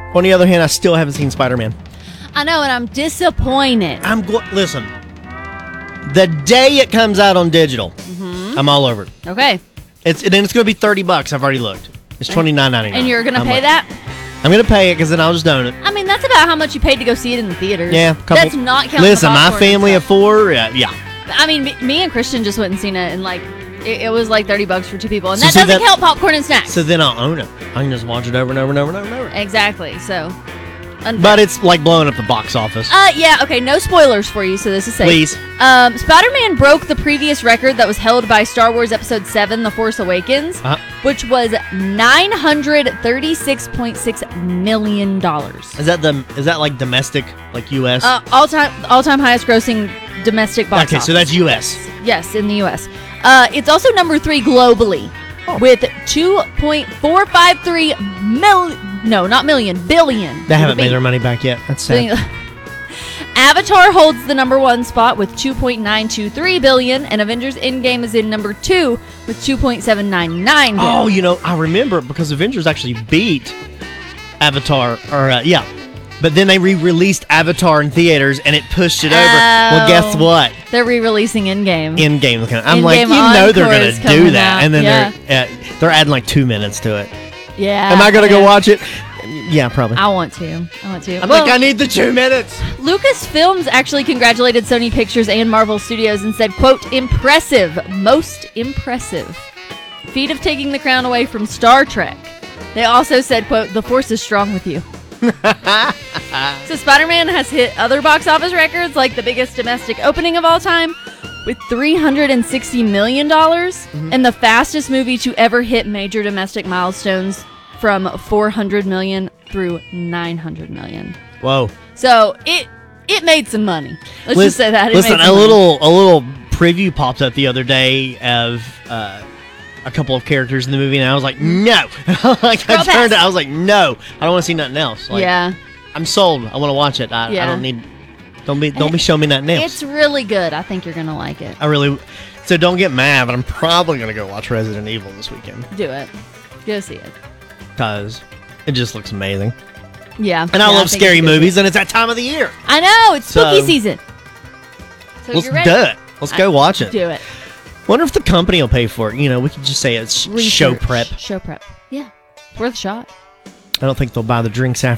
On the other hand, I still haven't seen Spider-Man. I know, and I'm disappointed. Listen, the day it comes out on digital, I'm all over it. Okay. It's going to be $30. I've already looked. It's $29.99. And you're going to pay that? I'm going to pay it because then I'll just own it. I mean, that's about how much you paid to go see it in the theater. Yeah. That's not counting Listen, the my popcorn family and of stuff. 4, yeah. I mean, me and Christian just went and seen it, and like, it was like $30 for 2 people. And So that see, doesn't count popcorn and snacks. So then I'll own it. I can just watch it over and over and over and over and over. Exactly. So. But it's like blowing up the box office. Yeah, okay, no spoilers for you, so this is safe. Please. Spider-Man broke the previous record that was held by Star Wars Episode 7, The Force Awakens, which was $936.6 million. Is that like domestic, like U.S.? All-time highest grossing domestic box office. Okay, so that's U.S. Yes, in the U.S. It's also number 3 globally with 2.453 million. No, not million, billion. They haven't made their money back yet. That's sad. Avatar holds the number 1 spot with 2.923 billion, and Avengers Endgame is in number 2 with 2.799 billion. Oh, I remember because Avengers actually beat Avatar, but then they re-released Avatar in theaters and it pushed it over. Well, guess what? They're re-releasing Endgame. Endgame. I'm Endgame like, they're Encore gonna is do coming that, out. and then they're adding like 2 minutes to it. Yeah. Am I gonna go watch it? Yeah, probably. I want to. I need the 2 minutes. Lucasfilms actually congratulated Sony Pictures and Marvel Studios and said, quote, impressive, most impressive feat of taking the crown away from Star Trek. They also said, quote, the Force is strong with you. So Spider-Man has hit other box office records, like the biggest domestic opening of all time with $360 million and the fastest movie to ever hit major domestic milestones from $400 million through $900 million. Whoa. So it made some money. Let's just say that. Listen, a little preview popped up the other day of a couple of characters in the movie, and I was like, no. I turned it. I was like, no. I don't want to see nothing else. Yeah. I'm sold. I want to watch it. I don't need. Don't be showing me nothing else. It's really good. I think you're gonna like it. So don't get mad, but I'm probably gonna go watch Resident Evil this weekend. Do it. Go see it. Because it just looks amazing. Yeah. And I love scary movies, and it's that time of the year. I know. It's spooky season. So let's you're ready? do it. Let's go watch it. Do it. Wonder if the company will pay for it. We could just say it's show prep. Show prep. Yeah. It's worth a shot. I don't think they'll buy the drinks after.